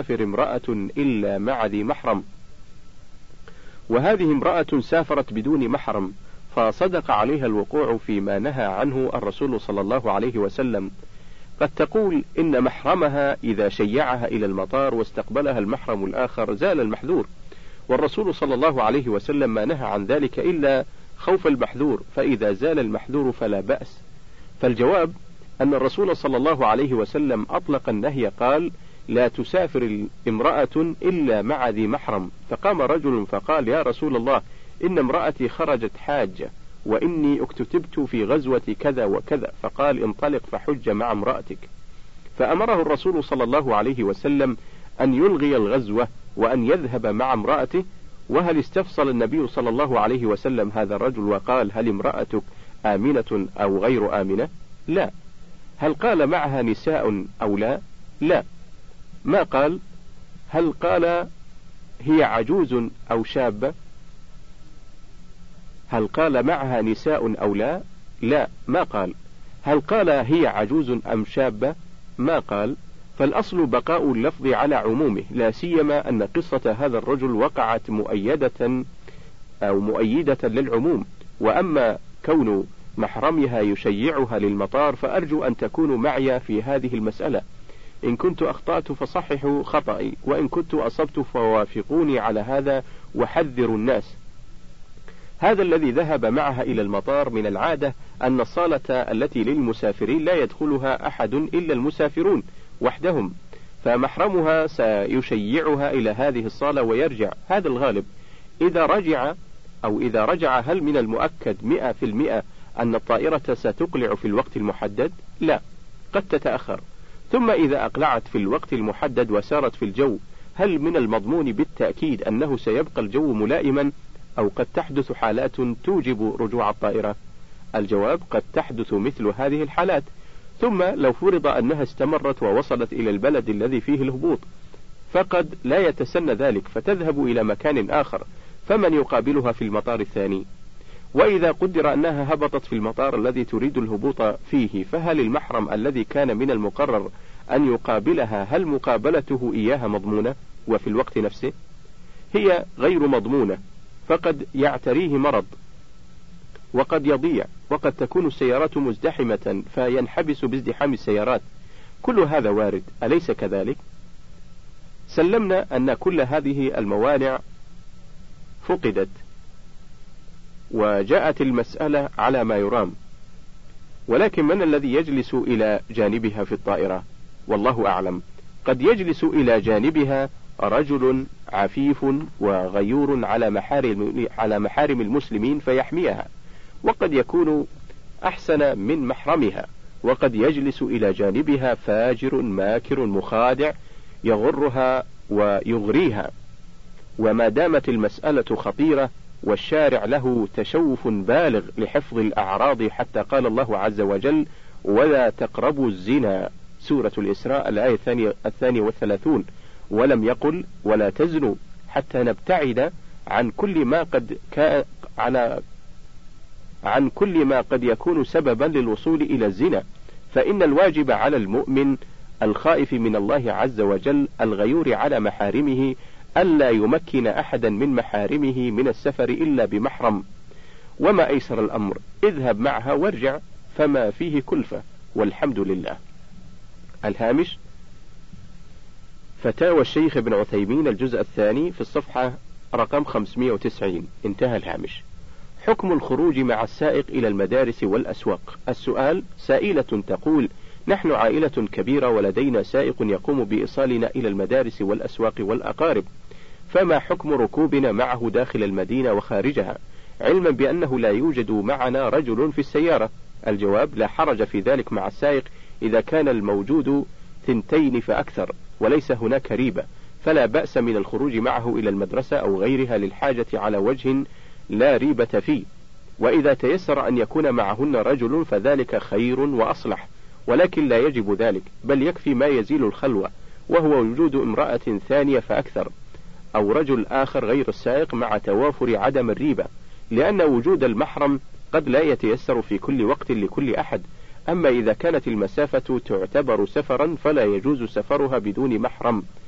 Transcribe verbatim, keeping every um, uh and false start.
تسافر امرأة إلا مع ذي محرم، وهذه امرأة سافرت بدون محرم فصدق عليها الوقوع فيما نهى عنه الرسول صلى الله عليه وسلم. قد تقول إن محرمها إذا شيعها إلى المطار واستقبلها المحرم الآخر زال المحذور، والرسول صلى الله عليه وسلم ما نهى عن ذلك إلا خوف المحذور، فإذا زال المحذور فلا بأس. فالجواب أن الرسول صلى الله عليه وسلم أطلق النهي، قال: لا تسافر امرأة إلا مع ذي محرم. فقام رجل فقال: يا رسول الله، إن امرأتي خرجت حاجة، وإني اكتتبت في غزوة كذا وكذا. فقال: انطلق فحج مع امرأتك. فأمره الرسول صلى الله عليه وسلم أن يلغي الغزوة وأن يذهب مع امرأته. وهل استفصل النبي صلى الله عليه وسلم هذا الرجل وقال: هل امرأتك آمنة أو غير آمنة؟ لا. هل قال معها نساء أو لا؟ لا. ما قال. هل قال هي عجوز أو شابة؟ هل قال معها نساء أو لا؟ لا، ما قال. هل قال هي عجوز أم شابة؟ ما قال. فالأصل بقاء اللفظ على عمومه، لا سيما أن قصة هذا الرجل وقعت مؤيدة أو مؤيدة للعموم. وأما كون محرمها يشيعها للمطار فأرجو أن تكونوا معي في هذه المسألة. إن كنت أخطأت فصححوا خطأي، وإن كنت أصبت فوافقوني على هذا وحذروا الناس. هذا الذي ذهب معها إلى المطار من العادة أن الصالة التي للمسافرين لا يدخلها أحد إلا المسافرون وحدهم، فمحرمها سيشيعها إلى هذه الصالة ويرجع، هذا الغالب. إذا رجع أو إذا رجع هل من المؤكد مئة في المئة أن الطائرة ستقلع في الوقت المحدد؟ لا، قد تتأخر. ثم إذا أقلعت في الوقت المحدد وسارت في الجو، هل من المضمون بالتأكيد أنه سيبقى الجو ملائما، أو قد تحدث حالات توجب رجوع الطائرة؟ الجواب: قد تحدث مثل هذه الحالات. ثم لو فرض أنها استمرت ووصلت إلى البلد الذي فيه الهبوط، فقد لا يتسنى ذلك فتذهب إلى مكان آخر، فمن يقابلها في المطار الثاني؟ وإذا قدر أنها هبطت في المطار الذي تريد الهبوط فيه، فهل المحرم الذي كان من المقرر أن يقابلها هل مقابلته إياها مضمونة؟ وفي الوقت نفسه هي غير مضمونة، فقد يعتريه مرض، وقد يضيع، وقد تكون السيارات مزدحمة فينحبس بازدحام السيارات. كل هذا وارد، أليس كذلك؟ سلمنا أن كل هذه الموانع فقدت وجاءت المسألة على ما يرام، ولكن من الذي يجلس إلى جانبها في الطائرة؟ والله أعلم. قد يجلس إلى جانبها رجل عفيف وغيور على محارم على محارم المسلمين فيحميها، وقد يكون أحسن من محرمها، وقد يجلس إلى جانبها فاجر ماكر مخادع يغرها ويغريها. وما دامت المسألة خطيرة والشارع له تشوف بالغ لحفظ الأعراض، حتى قال الله عز وجل: ولا تقربوا الزنا، سورة الإسراء الآية الثانية, الثانية والثلاثون، ولم يقل ولا تزنوا، حتى نبتعد عن كل ما قد كان على عن كل ما قد يكون سببا للوصول إلى الزنا. فإن الواجب على المؤمن الخائف من الله عز وجل الغيور على محارمه ألا يمكن أحدا من محارمه من السفر إلا بمحرم. وما أيسر الأمر، اذهب معها وارجع، فما فيه كلفة، والحمد لله. الهامش: فتاوى الشيخ ابن عثيمين الجزء الثاني في الصفحة رقم خمسمائة وتسعين، انتهى الهامش. حكم الخروج مع السائق إلى المدارس والأسواق. السؤال: سائلة تقول: نحن عائلة كبيرة ولدينا سائق يقوم بإيصالنا إلى المدارس والأسواق والأقارب، فما حكم ركوبنا معه داخل المدينة وخارجها، علما بأنه لا يوجد معنا رجل في السيارة؟ الجواب: لا حرج في ذلك مع السائق إذا كان الموجود ثنتين فأكثر وليس هناك ريبة، فلا بأس من الخروج معه إلى المدرسة أو غيرها للحاجة على وجه لا ريبة فيه. وإذا تيسر أن يكون معهن رجل فذلك خير وأصلح، ولكن لا يجب ذلك، بل يكفي ما يزيل الخلوة، وهو وجود امرأة ثانية فأكثر أو رجل آخر غير السائق مع توافر عدم الريبة، لأن وجود المحرم قد لا يتيسر في كل وقت لكل أحد. أما إذا كانت المسافة تعتبر سفرا فلا يجوز سفرها بدون محرم،